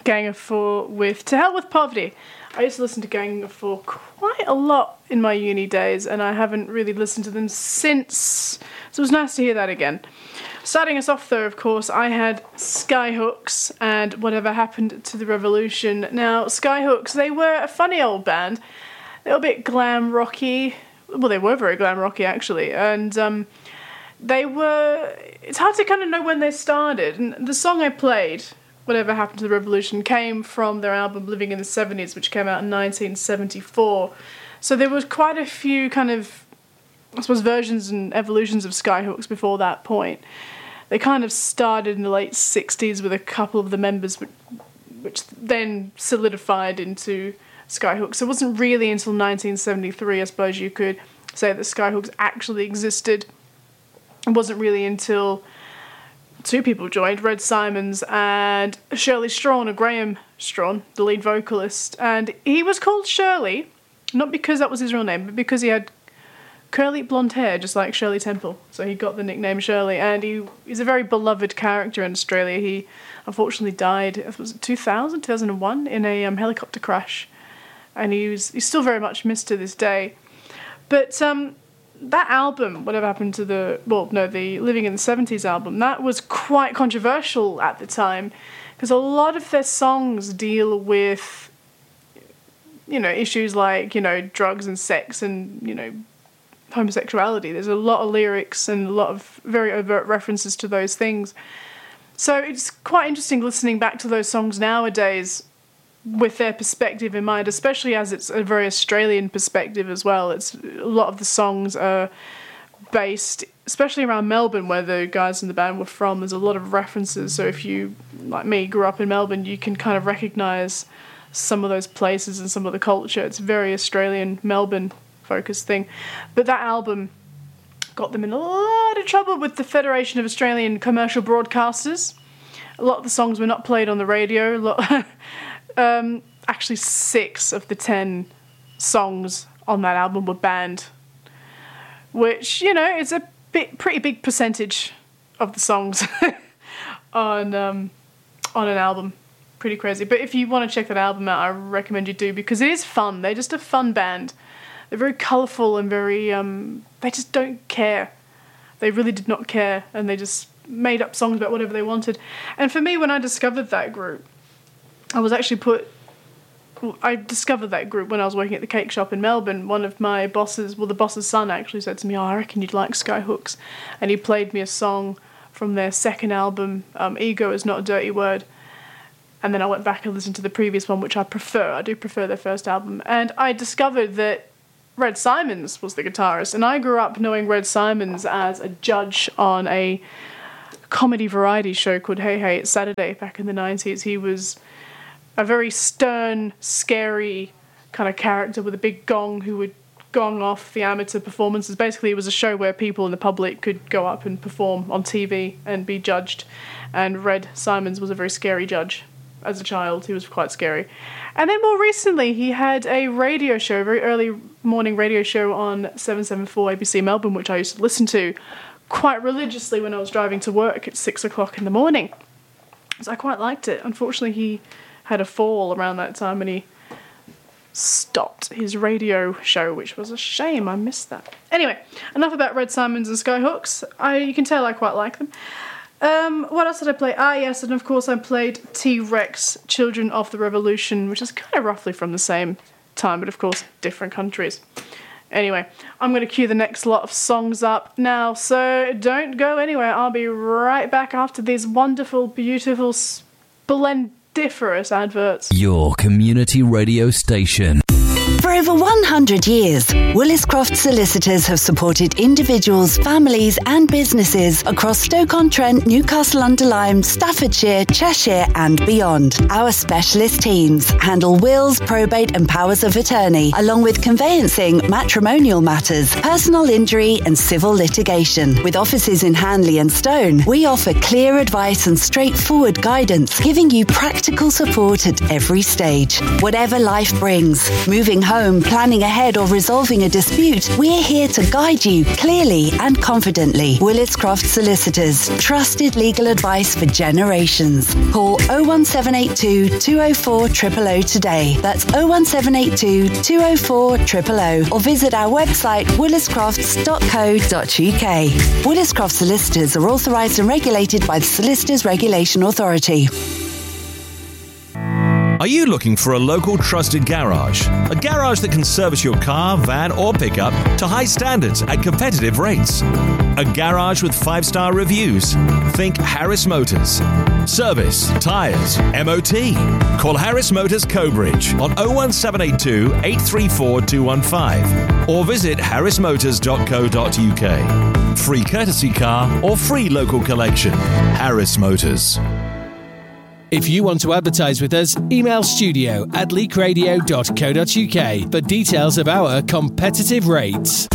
Gang of Four with To Hell With Poverty. I used to listen to Gang of Four quite a lot in my uni days, and I haven't really listened to them since, so it was nice to hear that again. Starting us off though, of course, I had Skyhooks and Whatever Happened to the Revolution. Now, Skyhooks, they were a funny old band. They were a bit glam rocky. Well, they were very glam rocky actually, and it's hard to kind of know when they started. And the song I played, Whatever Happened to the Revolution, came from their album Living in the 70s, which came out in 1974. So there was quite a few kind of, I suppose, versions and evolutions of Skyhooks before that point. They kind of started in the late 60s with a couple of the members, which then solidified into Skyhooks. It wasn't really until 1973, I suppose you could say, that Skyhooks actually existed. It wasn't really until two people joined, Red Simons and Shirley Strawn, or Graham Strawn, the lead vocalist. And he was called Shirley, not because that was his real name, but because he had curly blonde hair, just like Shirley Temple. So he got the nickname Shirley, and he's a very beloved character in Australia. He unfortunately died, was it 2001, in a helicopter crash. And he's still very much missed to this day. But that album, Whatever Happened to the Living in the 70s album, that was quite controversial at the time, because a lot of their songs deal with, issues like, drugs and sex and, homosexuality. There's a lot of lyrics and a lot of very overt references to those things. So it's quite interesting listening back to those songs nowadays with their perspective in mind, especially as it's a very Australian perspective as well. It's a lot of the songs are based, especially around Melbourne, where the guys in the band were from. There's a lot of references, so if you, like me, grew up in Melbourne, you can kind of recognise some of those places and some of the culture. It's a very Australian, Melbourne-focused thing. But that album got them in a lot of trouble with the Federation of Australian Commercial Broadcasters. A lot of the songs were not played on the radio. Actually 6 of the 10 songs on that album were banned, which, is a pretty big percentage of the songs on an album. Pretty crazy. But if you want to check that album out, I recommend you do, because it is fun. They're just a fun band. They're very colourful and very, they just don't care. They really did not care, and they just made up songs about whatever they wanted. And for me, when I discovered that group, I discovered that group when I was working at the cake shop in Melbourne. One of my bosses, the boss's son, actually said to me, I reckon you'd like Skyhooks. And he played me a song from their second album, Ego Is Not a Dirty Word. And then I went back and listened to the previous one, which I prefer. I do prefer their first album. And I discovered that Red Simons was the guitarist. And I grew up knowing Red Simons as a judge on a comedy variety show called Hey Hey It's Saturday back in the 90s. He was a very stern, scary kind of character with a big gong who would gong off the amateur performances. Basically, it was a show where people in the public could go up and perform on TV and be judged. And Red Simons was a very scary judge. As a child, he was quite scary. And then more recently, he had a radio show, a very early morning radio show on 774 ABC Melbourne, which I used to listen to quite religiously when I was driving to work at 6 o'clock in the morning. So I quite liked it. Unfortunately, he had a fall around that time and he stopped his radio show, which was a shame. I missed that. Anyway, enough about Red Simons and Skyhooks. You can tell I quite like them. What else did I play? Yes, and of course I played T-Rex, Children of the Revolution, which is kind of roughly from the same time, but of course different countries. Anyway, I'm going to cue the next lot of songs up now, so don't go anywhere. I'll be right back after these wonderful, beautiful, splendiferous adverts. Your community radio station. For over 100 years, Willis Croft Solicitors have supported individuals, families and businesses across Stoke-on-Trent, Newcastle-under-Lyme, Staffordshire, Cheshire and beyond. Our specialist teams handle wills, probate and powers of attorney, along with conveyancing, matrimonial matters, personal injury and civil litigation. With offices in Hanley and Stone, we offer clear advice and straightforward guidance, giving you practical support at every stage. Whatever life brings, moving home home, planning ahead or resolving a dispute, we're here to guide you clearly and confidently. Willis Croft Solicitors. Trusted legal advice for generations. Call 01782 204 000 today. That's 01782 204 000 or visit our website williscrofts.co.uk. Willis Croft Solicitors are authorised and regulated by the Solicitors Regulation Authority. Are you looking for a local trusted garage? A garage that can service your car, van or pickup to high standards at competitive rates. A garage with 5-star reviews. Think Harris Motors. Service, tyres, MOT. Call Harris Motors Cobridge on 01782 834 215 or visit harrismotors.co.uk. Free courtesy car or free local collection. Harris Motors. If you want to advertise with us, email studio@leakradio.co.uk for details of our competitive rates.